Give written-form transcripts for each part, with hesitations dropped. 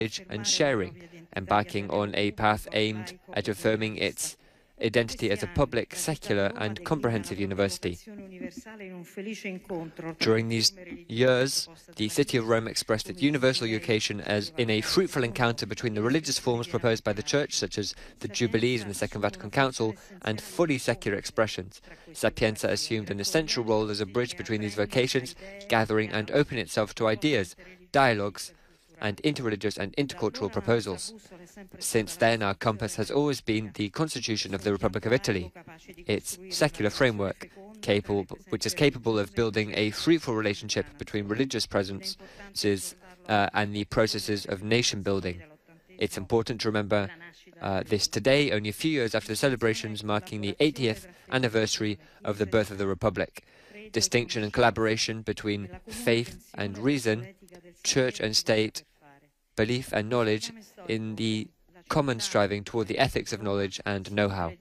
and sharing, embarking on a path aimed at affirming its identity as a public, secular and comprehensive university. During these years, the City of Rome expressed its universal vocation as in a fruitful encounter between the religious forms proposed by the Church, such as the Jubilees and the Second Vatican Council, and fully secular expressions. Sapienza assumed an essential role as a bridge between these vocations, gathering and opening itself to ideas, dialogues, and interreligious and intercultural proposals. Since then, our compass has always been the Constitution of the Republic of Italy, its secular framework, which is capable of building a fruitful relationship between religious presences and the processes of nation building. It's important to remember this today, only a few years after the celebrations marking the 80th anniversary of the birth of the Republic. Distinction and collaboration between faith and reason, church and state, belief and knowledge in the common striving toward the ethics of knowledge and know-how.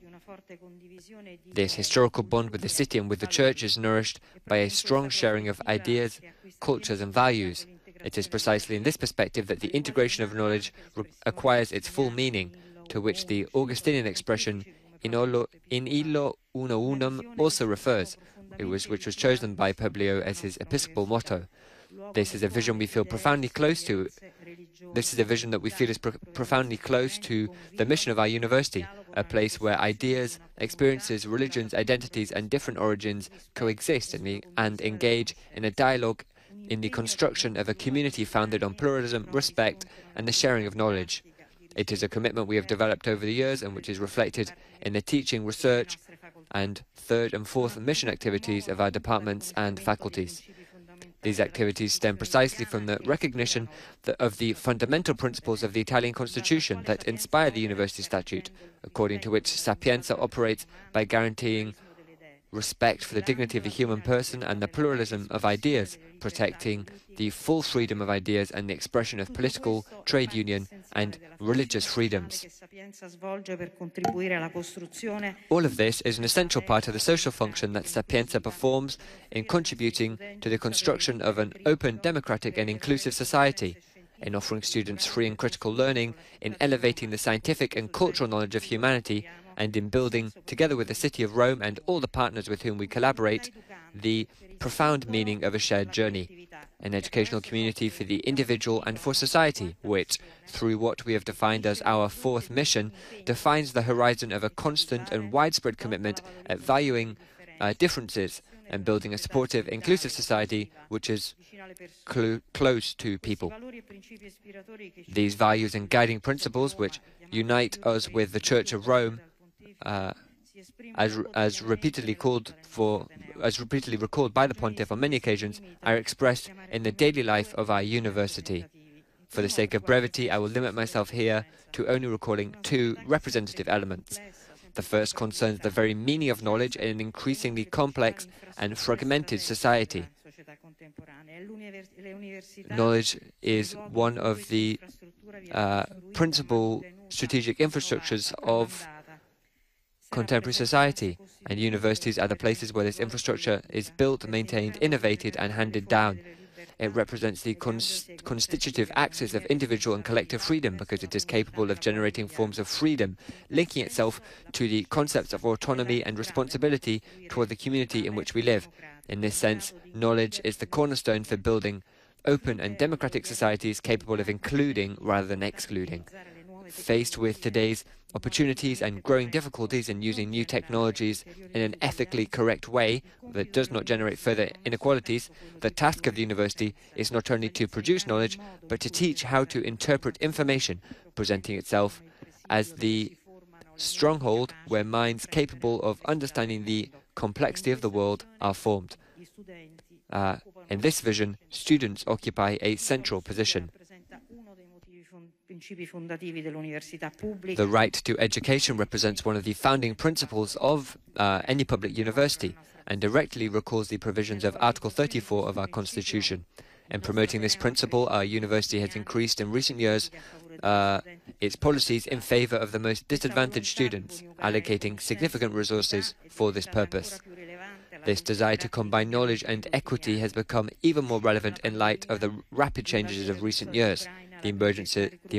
This historical bond with the city and with the church is nourished by a strong sharing of ideas, cultures and values. It is precisely in this perspective that the integration of knowledge acquires its full meaning, to which the Augustinian expression in illo uno unum also refers, which was chosen by Publio as his episcopal motto. This is a vision we feel profoundly close to. This is a vision that we feel is profoundly close to the mission of our university, a place where ideas, experiences, religions, identities, and different origins coexist and engage in a dialogue in the construction of a community founded on pluralism, respect, and the sharing of knowledge. It is a commitment we have developed over the years and which is reflected in the teaching, research, and third and fourth mission activities of our departments and faculties. These activities stem precisely from the recognition of the fundamental principles of the Italian Constitution that inspire the University Statute, according to which Sapienza operates by guaranteeing respect for the dignity of the human person and the pluralism of ideas, protecting the full freedom of ideas and the expression of political, trade union, and religious freedoms. All of this is an essential part of the social function that Sapienza performs in contributing to the construction of an open, democratic, and inclusive society, in offering students free and critical learning, in elevating the scientific and cultural knowledge of humanity, and in building, together with the City of Rome and all the partners with whom we collaborate, the profound meaning of a shared journey, an educational community for the individual and for society, which, through what we have defined as our fourth mission, defines the horizon of a constant and widespread commitment at valuing differences and building a supportive, inclusive society which is close to people. These values and guiding principles which unite us with the Church of Rome, as repeatedly recalled by the Pontiff on many occasions, are expressed in the daily life of our university. For the sake of brevity, I will limit myself here to only recalling two representative elements. The first concerns the very meaning of knowledge in an increasingly complex and fragmented society. Knowledge is one of the principal strategic infrastructures of contemporary society, and universities are the places where this infrastructure is built, maintained, innovated, and handed down. It represents the constitutive axis of individual and collective freedom because it is capable of generating forms of freedom, linking itself to the concepts of autonomy and responsibility toward the community in which we live. In this sense, knowledge is the cornerstone for building open and democratic societies capable of including rather than excluding. Faced with today's opportunities and growing difficulties in using new technologies in an ethically correct way that does not generate further inequalities, the task of the university is not only to produce knowledge, but to teach how to interpret information, presenting itself as the stronghold where minds capable of understanding the complexity of the world are formed. In this vision, students occupy a central position. The right to education represents one of the founding principles of any public university and directly recalls the provisions of Article 34 of our Constitution. In promoting this principle, our university has increased in recent years its policies in favor of the most disadvantaged students, allocating significant resources for this purpose. This desire to combine knowledge and equity has become even more relevant in light of the rapid changes of recent years. the